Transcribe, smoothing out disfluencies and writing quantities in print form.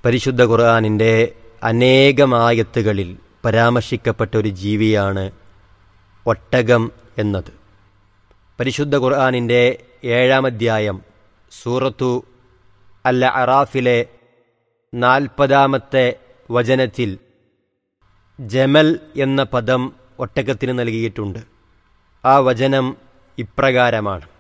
പരിശുദ്ധ ഖുർആനിൻ്റെ അനേകമായത്തുകളിൽ പരാമർശിക്കപ്പെട്ട ഒരു ജീവിയാണ് ഒട്ടകം എന്നത്. പരിശുദ്ധ ഖുർആനിൻ്റെ 7-ാം അധ്യായം സൂറത്തു അൽ അറാഫിലെ 40-ാമത്തെ വചനത്തിൽ ജമൽ എന്ന പദം ഒട്ടകത്തിന് നൽകിയിട്ടുണ്ട്. ആ വചനം ഇപ്രകാരമാണ്: